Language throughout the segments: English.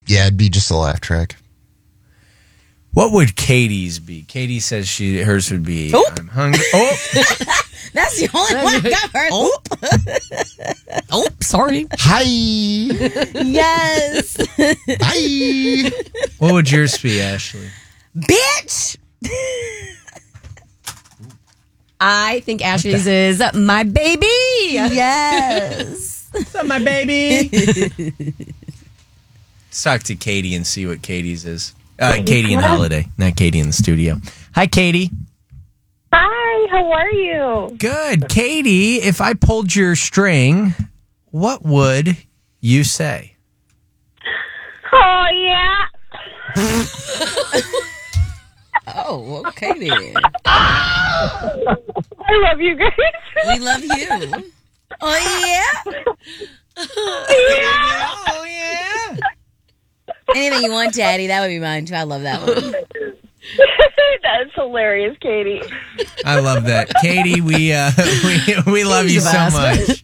Yeah, it'd be just a laugh track. What would Katie's be? Katie says hers would be I'm hungry. Oh, That's the only one I got heard. Oh, sorry. Hi. Yes. Hi. what would yours be, Ashley? Bitch. I think Ashley's is my baby. Yes. What's up, my baby? Let's talk to Katie and see what Katie's is. Katie and Holiday, not Katie in the studio. Hi, Katie. Hi, how are you? Good. Katie, if I pulled your string, what would you say? Oh, yeah. Oh, okay then. I love you guys. We love you. Oh, yeah. Oh, yeah. Anything you want, Daddy. That would be mine, too. I love that one. That's hilarious, Katie. I love that. Katie, we love you so much.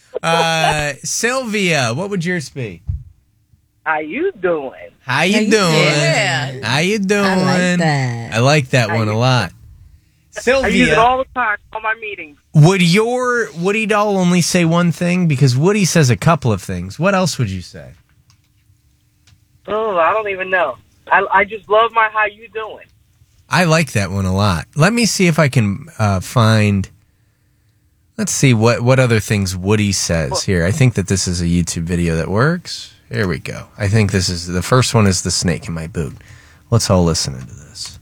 Sylvia, what would yours be? How you doing? How you doing? Yeah. How you doing? I like that. I like that one a lot. I use it Sylvia, all the time on my meetings. would your Woody doll only say one thing? Because Woody says a couple of things. What else would you say? Oh, I don't even know. I just love my how you doing. I like that one a lot. Let me see if I can find. Let's see what other things Woody says here. I think that this is a YouTube video that works. Here we go. I think this is the first one is the snake in my boot. Let's all listen into this.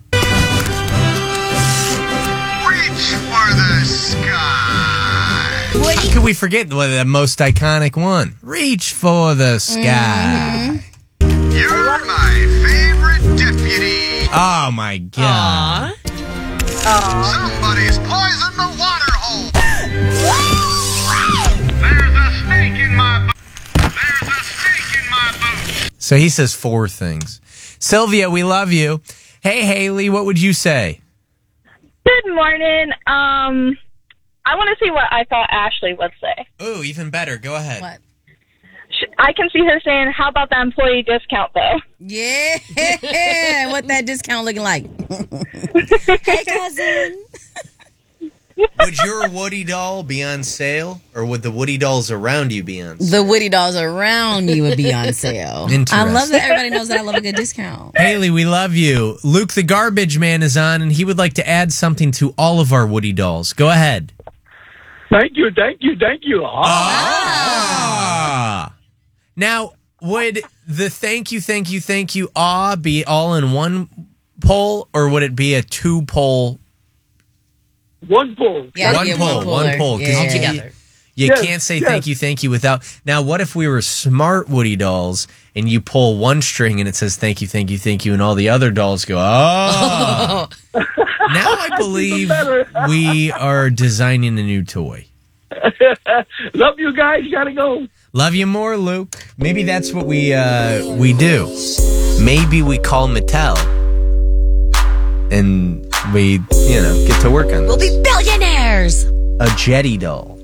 Reach for the sky. How could we forget the most iconic one? Reach for the sky. You're my favorite deputy. Oh my God. Somebody's poisoned the water hole. There's a snake in my boot. There's a snake in my boot. So he says 4 things. Sylvia, we love you. Hey, Haley, what would you say? Good morning. I want to see what I thought Ashley would say. Oh, even better. Go ahead. What? I can see her saying, how about the employee discount, though? Yeah. What that discount looking like? Hey, cousin. Would your Woody doll be on sale, or would the Woody dolls around you be on sale? The Woody dolls around you would be on sale. I love that everybody knows that I love a good discount. Haley, we love you. Luke the Garbage Man is on, and he would like to add something to all of our Woody dolls. Go ahead. Thank you. Ah! Now, would the thank you, be all in one poll, or would it be a 2-poll? One poll. Yeah, One poll. Yeah. Together. You can't say thank you without. Now, what if we were smart Woody dolls and you pull one string and it says thank you, and all the other dolls go, oh. Now I believe we are designing a new toy. Love you guys. Gotta go. Love you more, Luke. Maybe that's what we do. Maybe we call Mattel and we, get to work on this. We'll be billionaires. A Jetty doll.